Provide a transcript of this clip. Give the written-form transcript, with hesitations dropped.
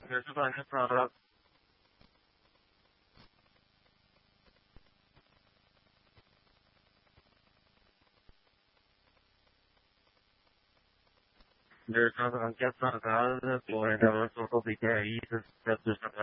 Here's a bunch of product. There's anche a parlare poi da un sotto di te, se